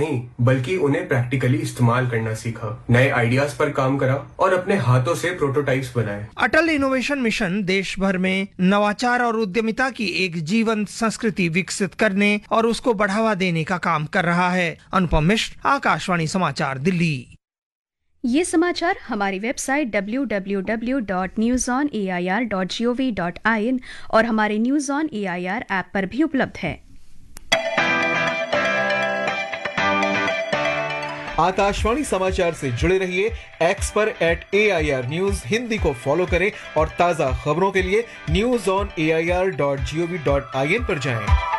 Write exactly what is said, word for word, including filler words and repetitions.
नहीं बल्कि उन्हें प्रैक्टिकली इस्तेमाल करना सीखा, नए आइडियाज पर काम करा और अपने हाथों से प्रोटोटाइप्स बनाए। अटल इनोवेशन मिशन देश भर में नवाचार और उद्यमिता की एक जीवंत संस्कृति विकसित करने और उसको बढ़ावा देने का काम कर रहा है। अनुपम मिश्र, आकाशवाणी समाचार, दिल्ली। ये समाचार हमारी website W W W dot news on A I R dot G O V dot I N और हमारे news on A I R app पर भी उपलब्ध है। आकाशवाणी समाचार से जुड़े रहिए, एक्स पर eight A I R news Hindi को फॉलो करें और ताजा खबरों के लिए news on A I R dot G O V dot I N पर जाएं।